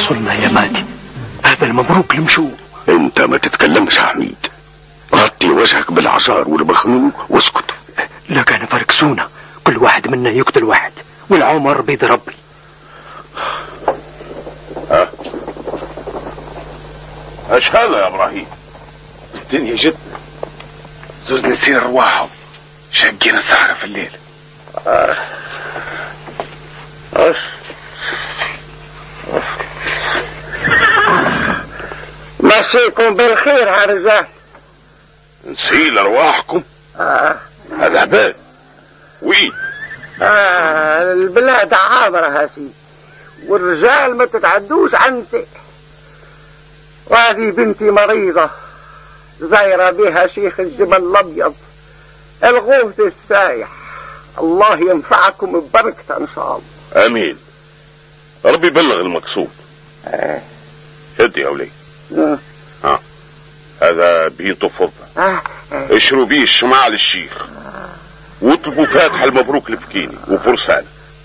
وصلنا يا مادي، هذا المبروك المشوق. انت ما تتكلمش يا حميد، غطي وجهك بالعصار والبخنوق واسكت. لا كان فركسونا، كل واحد منا يقتل واحد والعمر بيد ربي. ايش هذا يا ابراهيم؟ الدنيا جد زوز نسير ارواحهم شاقين السهرة في الليل. مسيكم بالخير يا رجال. نسيل ارواحكم؟ هذا عباد وين؟ البلاد عامرة هاسي، والرجال ما تتعدوش عنتي. وهذه بنتي مريضة زايرة بها شيخ الجبل الابيض الغوث السايح، الله ينفعكم ببركته ان شاء الله. امين، ربي يبلغ المقصود. هدي يا ولي. هذا بينتو فضة، اشروا بيه الشماعة للشيخ واطلبوا فاتحة المبروك الفكيني وفرسان.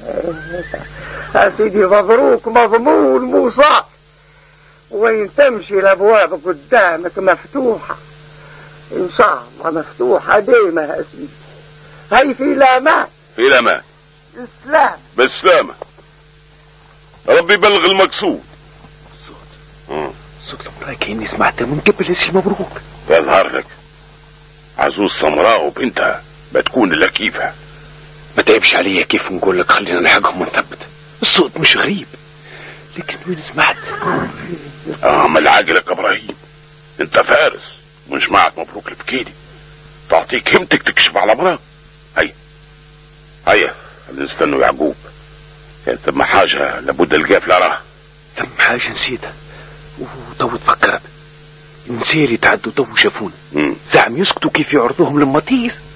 يا سيدي مبروك مضمون موصى، وين تمشي الابواب قدامك مفتوحة ان شاء الله، مفتوحة ديما يا سيدي. هاي في الامان، في الامان، بالسلام بالسلامة. ربي يبلغ المقصود. صوت المراي كأني سمعته من قبل اسم مبروك. يظهر لك عزوز سمراء وبنتها بتكون لكيفة. ما تعبش عليا كيف نقول لك خلينا نلحقهم ونثبت. الصوت مش غريب لكن وين سمعت؟ عمل عاقلك ابراهيم، انت فارس مش معك مبروك الفكيني، تعطيك همتك تكشف على مراه. هيا خلينا نستنوا يعقوب، كانت ثم حاجة لابد القافلة راه. ثم حاجة نسيتها وتو تفكرت، نسير يتعدوا تو شافونا، زعم يسكتوا كيف يعرضوهم للمطيس.